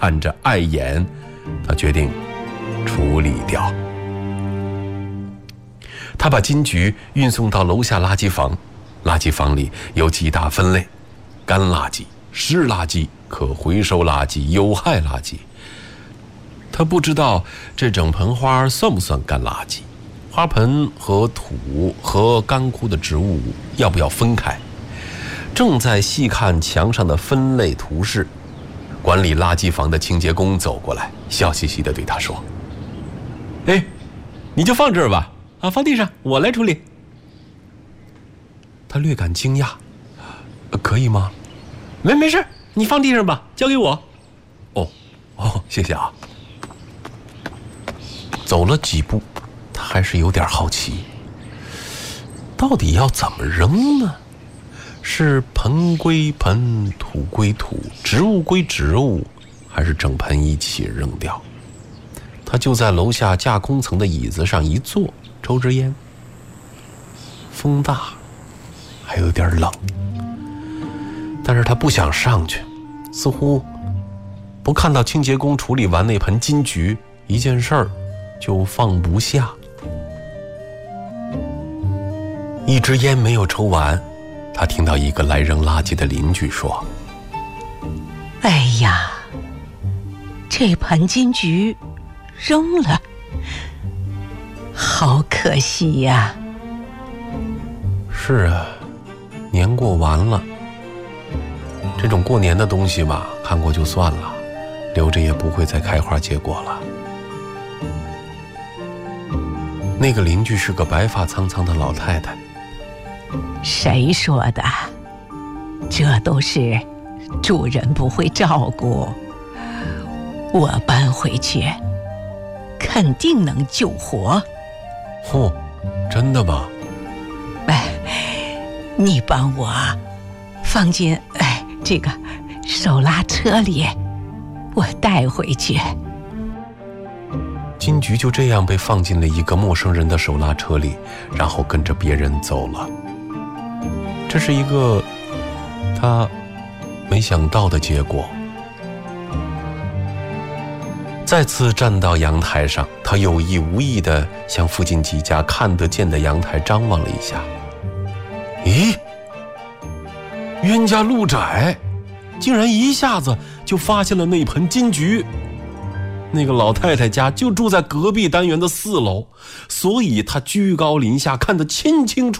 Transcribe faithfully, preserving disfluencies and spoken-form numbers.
看着碍眼，他决定处理掉。他把金桔运送到楼下垃圾房，垃圾房里有几大分类：干垃圾、湿垃圾、可回收垃圾、有害垃圾。他不知道这整盆花算不算干垃圾，花盆和土和干枯的植物要不要分开。正在细看墙上的分类图示，管理垃圾房的清洁工走过来，笑嘻嘻地对他说：哎，你就放这儿吧，啊，放地上，我来处理。他略感惊讶，呃、可以吗？没没事，你放地上吧，交给我。哦哦，谢谢啊。走了几步，他还是有点好奇，到底要怎么扔呢？是盆归盆，土归土，植物归植物，还是整盆一起扔掉？他就在楼下架空层的椅子上一坐，抽支烟。风大，还有点冷，但是他不想上去，似乎不看到清洁工处理完那盆金桔，一件事儿就放不下。一支烟没有抽完，他听到一个来扔垃圾的邻居说： 哎呀，这盆金桔扔了，好可惜呀。 是啊，年过完了，这种过年的东西嘛，看过就算了，留着也不会再开花结果了。那个邻居是个白发苍苍的老太太。 谁说的？这都是主人不会照顾，我搬回去肯定能救活。 哦，真的吗？ 哎，你帮我放进哎这个手拉车里，我带回去。 金桔就这样被放进了一个陌生人的手拉车里，然后跟着别人走了。这是一个他没想到的结果。再次站到阳台上，他有意无意地向附近几家看得见的阳台张望了一下。咦，冤家路窄，竟然一下子就发现了那盆金桔。那个老太太家就住在隔壁单元的四楼，所以他居高临下看得清清楚